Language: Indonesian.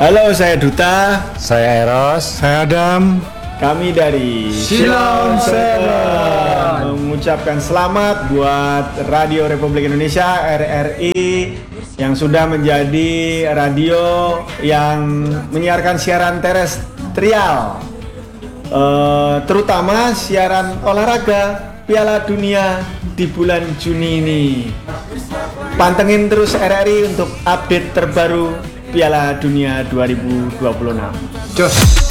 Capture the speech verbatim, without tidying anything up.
Halo, saya Duta. Saya Eros. Saya Adam. Kami dari Silon Seven mengucapkan selamat buat Radio Republik Indonesia R R I yang sudah menjadi radio yang menyiarkan siaran terestrial, uh, terutama siaran olahraga Piala Dunia di bulan Juni ini. Pantengin terus R R I untuk update terbaru Piala Dunia dua ribu dua puluh enam. Cus.